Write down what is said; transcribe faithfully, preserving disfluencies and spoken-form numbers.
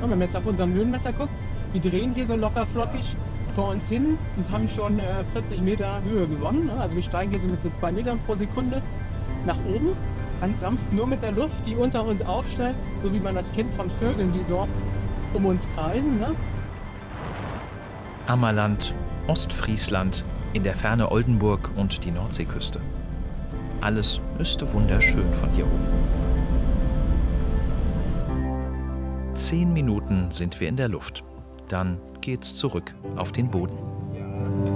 Wenn man jetzt auf unseren Höhenmesser guckt, die drehen hier so locker flockig vor uns hin und haben schon äh, vierzig Meter Höhe gewonnen. Ne? Also wir steigen hier so mit so zwei Metern pro Sekunde nach oben, ganz sanft, nur mit der Luft, die unter uns aufsteigt, so wie man das kennt von Vögeln, die so um uns kreisen. Ne? Ammerland, Ostfriesland, in der Ferne Oldenburg und die Nordseeküste. Alles ist wunderschön von hier oben. Zehn Minuten sind wir in der Luft. Dann geht's zurück auf den Boden.